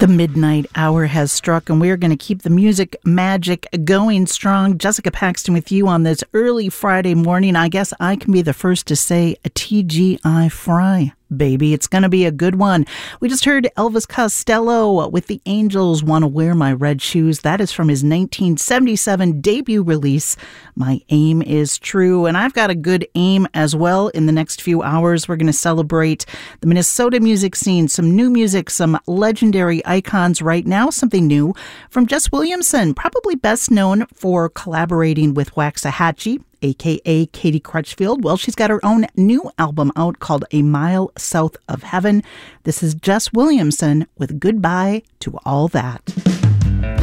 The midnight hour has struck, and we're going to keep the music magic going strong. Jessica Paxton with you on this early Friday morning. I guess I can be the first to say a TGI Fry, baby. It's going to be a good one. We just heard Elvis Costello with The Angels Wanna Wear My Red Shoes. That is from his 1977 debut release, My Aim Is True. And I've got a good aim as well. In the next few hours, we're going to celebrate the Minnesota music scene, some new music, some legendary icons right now, something new from Jess Williamson, probably best known for collaborating with Waxahachie, a.k.a. Katie Crutchfield. Well, she's got her own new album out called A Mile South of Heaven. This is Jess Williamson with Goodbye to All That.